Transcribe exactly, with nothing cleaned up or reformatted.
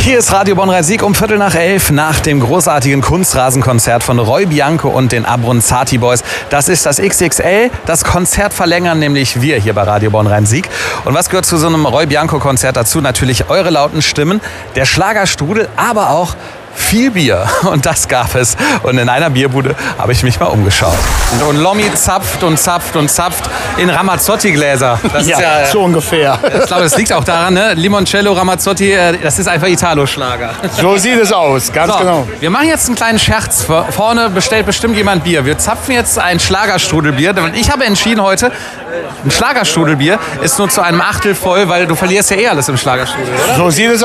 Hier ist Radio Bonn-Rhein-Sieg um Viertel nach elf nach dem großartigen Kunstrasenkonzert von Roy Bianco und den Abronzati Boys. Das ist das X X L. Das Konzert verlängern nämlich wir hier bei Radio Bonn-Rhein-Sieg. Und was gehört zu so einem Roy Bianco-Konzert dazu? Natürlich eure lauten Stimmen, der Schlagerstrudel, aber auch viel Bier. Und das gab es. Und in einer Bierbude habe ich mich mal umgeschaut. Und Lommi zapft und zapft und zapft in Ramazzotti-Gläser. Das ja, ist ja so ungefähr. Ich glaube, das liegt auch daran, ne? Limoncello, Ramazzotti, das ist einfach Italo-Schlager. So sieht es aus, ganz so, genau. Wir machen jetzt einen kleinen Scherz. Vorne bestellt bestimmt jemand Bier. Wir zapfen jetzt ein Schlagerstrudelbier. Ich habe entschieden heute, ein Schlagerstrudelbier ist nur zu einem Achtel voll, weil du verlierst ja eh alles im Schlagerstrudel, oder? So sieht es